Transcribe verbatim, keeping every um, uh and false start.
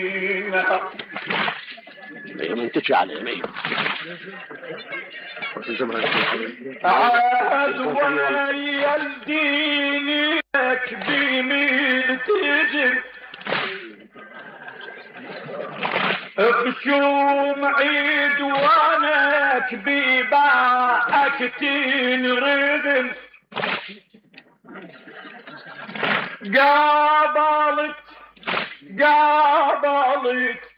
منتشي عليه ميت عاد ويا الدينك بمين تجر بشوم عيد وانك بباعك تنردم قابلت قابلت